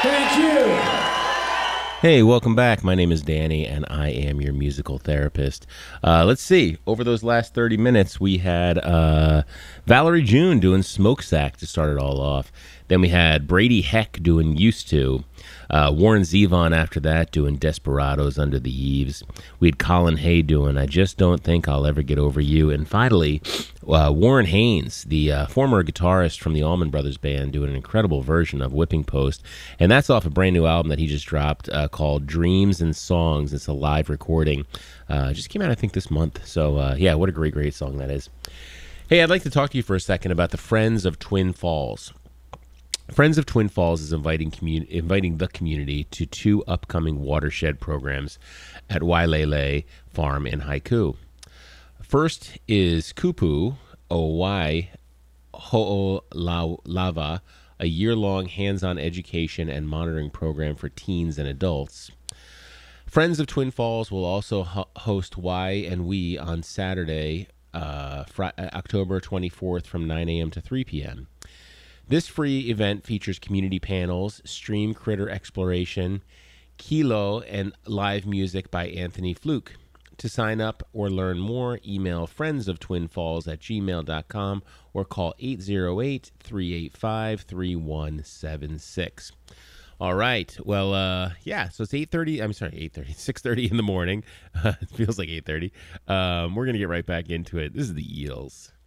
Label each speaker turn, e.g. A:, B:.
A: Thank you.
B: Hey, welcome back. My name is Danny, and I am your musical therapist. Let's see. Over those last 30 minutes, we had Valerie June doing Smokestack to start it all off. Then we had Brady Heck doing Used To. Warren Zevon after that doing Desperados Under the Eaves. We had Colin Hay doing I Just Don't Think I'll Ever Get Over You. And finally, Warren Haynes, the former guitarist from the Allman Brothers Band, doing an incredible version of Whipping Post. And that's off a brand new album that he just dropped called Dreams and Songs. It's a live recording. Just came out, I think, this month. So, yeah, what a great, great song that is. Hey, I'd like to talk to you for a second about the Friends of Twin Falls. Friends of Twin Falls is inviting the community to two upcoming watershed programs at Wailele Farm in Haiku. First is Kupu Owai Ho'olava, a year-long hands-on education and monitoring program for teens and adults. Friends of Twin Falls will also host Why and We on Saturday, October 24th from 9 a.m. to 3 p.m. This free event features community panels, stream critter exploration, Kilo, and live music by Anthony Fluke. To sign up or learn more, email friendsoftwinfalls@gmail.com or call 808-385-3176. All right. Well, yeah, so it's 6:30 in the morning. It feels like 8:30. We're going to get right back into it. This is the Eels.